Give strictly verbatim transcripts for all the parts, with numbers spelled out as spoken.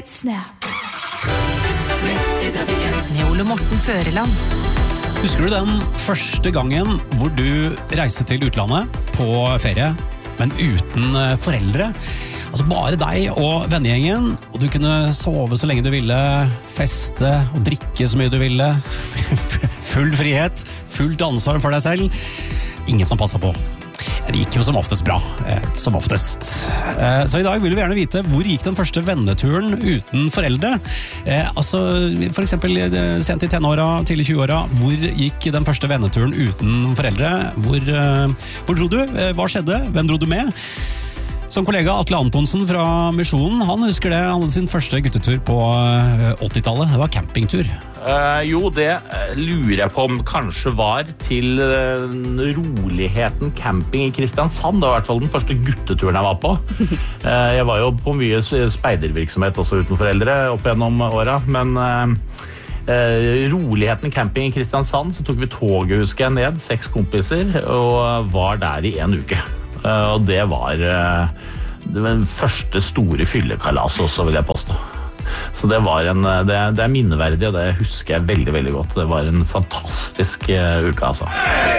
Snap. Med Ole Morten Føreland. Husker du den første gangen hvor du reiste til utlandet på ferie, men uten foreldre? Altså bare deg og vennegjengen, og du kunne sove så lenge du ville, feste og drikke så mye du ville. Full frihet, fullt ansvar for deg selv. Ingen som passet på. Det gikk jo som oftest bra, eh, som oftest. Eh, så i dag vil vi gjerne vite hvor gikk den første venneturen uten foreldre. Eh, altså for eksempel eh, sent i tenåra, tidlig tjueåra, hvor gikk den første venneturen uten foreldre? Hvor, eh, hvor dro du? Eh, hva skjedde? Hvem dro du med? Som kollega Atle Antonsen fra Misjonen, han husker det, han hadde sin første guttetur på åttitallet. Det var campingtur. Uh, jo, det uh, lurer jeg på om kanskje var til uh, roligheten camping i Kristiansand. Det var i hvert fall den første gutteturen jeg var på. Uh, jeg var jo på mye speidervirksomhet også uten foreldre opp gjennom åra, men uh, uh, roligheten camping i Kristiansand, så tok vi toget, husker jeg, ned, seks kompiser, og var der i en uke. Uh, og det var uh, det var den første store fyllekalas også, vil jeg påstå. Så det var en, det, det er minneverdig, og det husker jeg veldig, veldig godt. Det var en fantastisk uh, uke, altså.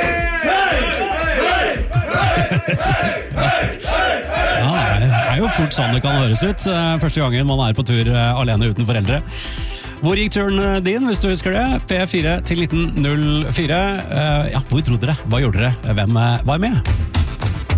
Ja, det er jo fort sånn det kan høres ut. Første gangen man er på tur alene uten foreldre. Hvor gikk turen din, hvis du husker det? P fire til nitten null fire. Ja, hvor dro dere? Hva gjorde dere? Hvem var med?